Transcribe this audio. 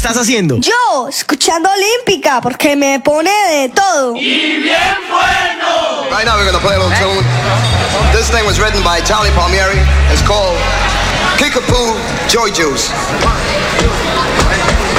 estás haciendo? Yo, escuchando Olímpica, porque me pone de todo. ¡Y bien bueno! Right now we're gonna play a little tune. This thing was written by Charlie Palmieri. It's called Kickapoo Joy Juice.